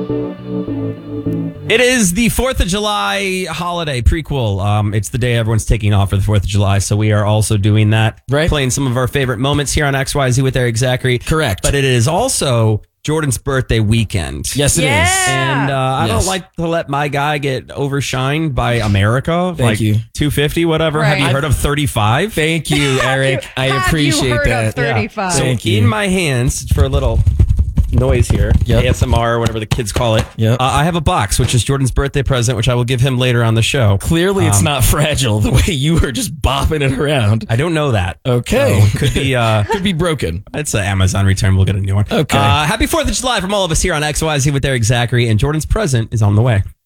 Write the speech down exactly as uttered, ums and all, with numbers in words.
It is the fourth of July holiday prequel. Um, it's the day everyone's taking off for the fourth of July, so we are also doing that. Right. Playing some of our favorite moments here on X Y Z with Eric Zachary. Correct. But it is also Jordan's birthday weekend. Yes, it Yeah. is. And uh, I Yes. don't like to let my guy get overshined by America. Thank like you. two fifty, whatever. Have Right. you heard of thirty-five? Thank you, Eric. I Have appreciate you heard that. Of thirty-five? So Thank in you. my hands, for a little noise here, Yep. A S M R, whatever the kids call it, Yep. uh, I have a box, which is Jordan's birthday present, which I will give him later on the show. Clearly, it's Um, not fragile the way you were just bopping it around. I don't know that. Okay. So, could be... Uh, Could be broken. It's an Amazon return. We'll get a new one. Okay. Uh, happy fourth of July from all of us here on X Y Z with Eric Zachary, and Jordan's present is on the way.